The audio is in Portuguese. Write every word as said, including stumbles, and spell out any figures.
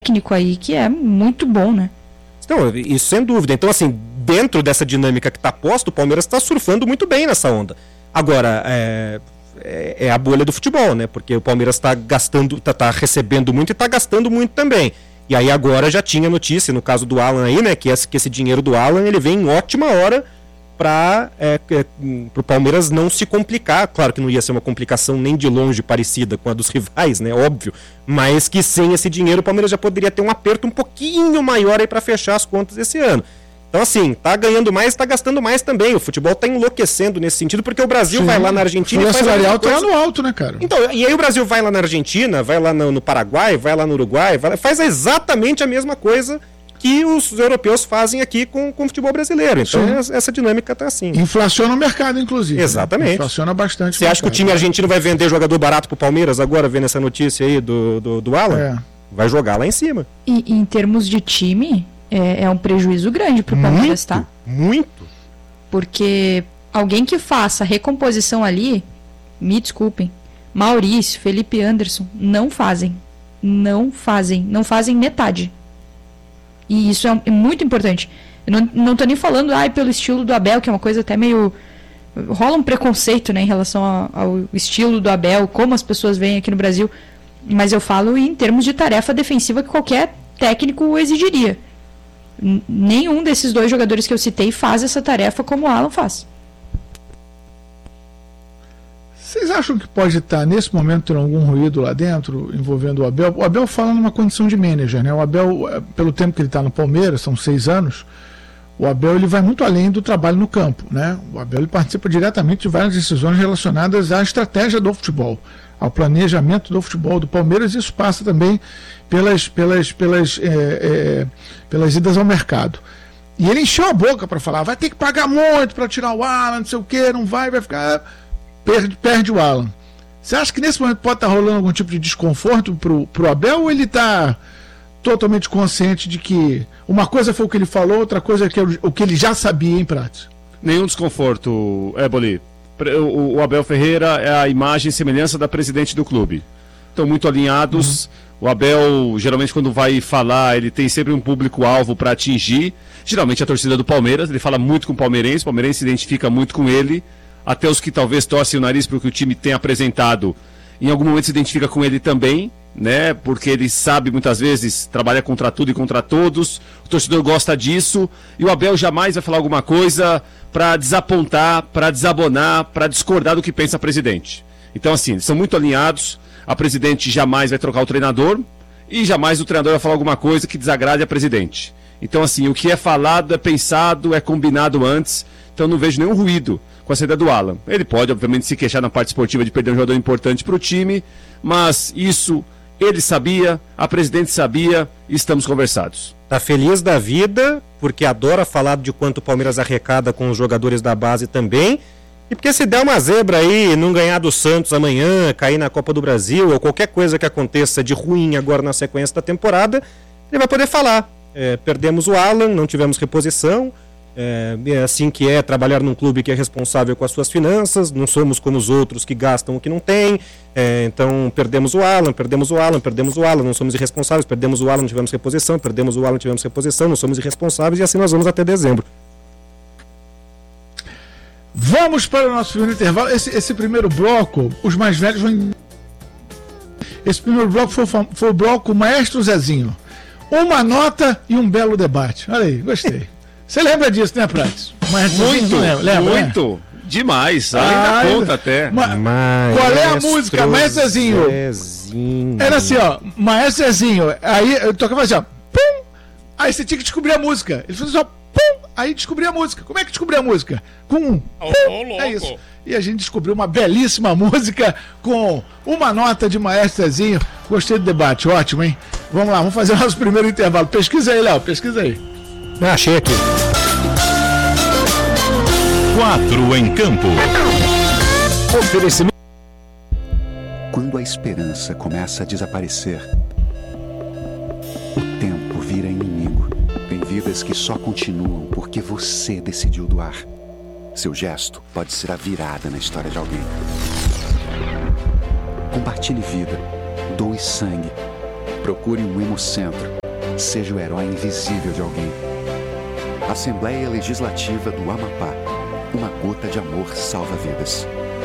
técnico aí que é muito bom, né? Então, isso sem dúvida. Então, assim, dentro dessa dinâmica que está posta, o Palmeiras está surfando muito bem nessa onda. Agora, é, é, é a bolha do futebol, né? Porque o Palmeiras está gastando, está tá recebendo muito e está gastando muito também. E aí agora já tinha notícia, no caso do Alan aí, né? Que esse, que esse dinheiro do Alan, ele vem em ótima hora para é, é, o Palmeiras não se complicar. Claro que não ia ser uma complicação nem de longe parecida com a dos rivais, né? Óbvio. Mas que sem esse dinheiro o Palmeiras já poderia ter um aperto um pouquinho maior aí para fechar as contas esse ano. Então, assim, tá ganhando mais, tá gastando mais também. O futebol tá enlouquecendo nesse sentido, porque o Brasil Sim. vai lá na Argentina o e faz salarial tá lá no alto, né, cara? Então, e aí o Brasil vai lá na Argentina, vai lá no, no Paraguai, vai lá no Uruguai, vai, faz exatamente a mesma coisa que os europeus fazem aqui com, com o futebol brasileiro. Então, Sim. essa dinâmica tá assim. Inflaciona o mercado, inclusive. Exatamente. Né? Inflaciona bastante. Você acha que o time argentino vai vender jogador barato pro Palmeiras agora, vendo essa notícia aí do, do, do Alan? É. Vai jogar lá em cima. E em termos de time, é, é um prejuízo grande pro Palmeiras, muito, tá? Muito. Porque alguém que faça recomposição ali, me desculpem, Maurício, Felipe Anderson, não fazem. Não fazem. Não fazem metade. E isso é, é muito importante. Eu não, não tô nem falando ah, pelo estilo do Abel, que é uma coisa até meio... Rola um preconceito, né, em relação a, ao estilo do Abel, como as pessoas veem aqui no Brasil. Mas eu falo em termos de tarefa defensiva que qualquer técnico exigiria. N- nenhum desses dois jogadores que eu citei faz essa tarefa como o Alan faz. Vocês acham que pode estar, nesse momento, tendo algum ruído lá dentro, envolvendo o Abel? O Abel fala numa condição de manager, né? O Abel, pelo tempo que ele está no Palmeiras, são seis anos, o Abel ele vai muito além do trabalho no campo, né? O Abel ele participa diretamente de várias decisões relacionadas à estratégia do futebol, ao planejamento do futebol do Palmeiras. Isso passa também pelas, pelas, pelas, é, é, pelas idas ao mercado. E ele encheu a boca para falar, vai ter que pagar muito para tirar o Alan, não sei o que, não vai, vai ficar... Perde, perde o Alan. Você acha que nesse momento pode estar rolando algum tipo de desconforto pro, pro Abel, ou ele está totalmente consciente de que uma coisa foi o que ele falou, outra coisa é que, o que ele já sabia em prática? Nenhum desconforto, Éboli. O, o Abel Ferreira é a imagem e semelhança da presidente do clube. Estão muito alinhados. Uhum. O Abel, geralmente, quando vai falar, ele tem sempre um público-alvo para atingir. Geralmente a torcida do Palmeiras. Ele fala muito com o palmeirense, o palmeirense se identifica muito com ele. Até os que talvez torcem o nariz porque o time tem apresentado, em algum momento se identifica com ele também, né? Porque ele sabe muitas vezes, trabalha contra tudo e contra todos, o torcedor gosta disso, e o Abel jamais vai falar alguma coisa para desapontar, para desabonar, para discordar do que pensa a presidente. Então, assim, eles são muito alinhados, a presidente jamais vai trocar o treinador, e jamais o treinador vai falar alguma coisa que desagrade a presidente. Então, assim, o que é falado, é pensado, é combinado antes, então não vejo nenhum ruído com a saída do Alan. Ele pode, obviamente, se queixar na parte esportiva de perder um jogador importante para o time, mas isso ele sabia, a presidente sabia e estamos conversados. Tá feliz da vida, porque adora falar de quanto o Palmeiras arrecada com os jogadores da base também, e porque se der uma zebra aí, não ganhar do Santos amanhã, cair na Copa do Brasil, ou qualquer coisa que aconteça de ruim agora na sequência da temporada, ele vai poder falar. É, perdemos o Alan, não tivemos reposição, É, é assim que é trabalhar num clube que é responsável com as suas finanças, não somos como os outros que gastam o que não tem, é, então perdemos o Alan, perdemos o Alan, perdemos o Alan, não somos irresponsáveis, perdemos o Alan, não tivemos reposição, perdemos o Alan, tivemos reposição, não somos irresponsáveis, e assim nós vamos até dezembro. Vamos para o nosso primeiro intervalo. Esse, esse primeiro bloco, os mais velhos vão... Esse primeiro bloco foi, foi o bloco Maestro Zezinho. Uma nota e um belo debate. Olha aí, gostei. Você lembra disso, né, Prates? Muito, lembra, muito. Né? Demais, além ah, da conta até. Ma... Qual é a música? Maestro Zezinho. Era assim, ó, Maestro Zezinho. Aí eu tocava assim, ó, pum! Aí você tinha que descobrir a música. Ele fazia assim, ó, pum! Aí descobria a música. Como é que descobria a música? Com um. Pum! Oh, é isso. E a gente descobriu uma belíssima música com uma nota de Maestro Zezinho. Gostei do debate, ótimo, hein? Vamos lá, vamos fazer o nosso primeiro intervalo. Pesquisa aí, Léo, pesquisa aí. Ah, achei aqui. Quatro em campo. Oferecimento. Quando a esperança começa a desaparecer, o tempo vira inimigo. Tem vidas que só continuam porque você decidiu doar. Seu gesto pode ser a virada na história de alguém. Compartilhe vida, doe sangue. Procure um hemocentro. Seja o herói invisível de alguém. Assembleia Legislativa do Amapá. Uma gota de amor salva vidas.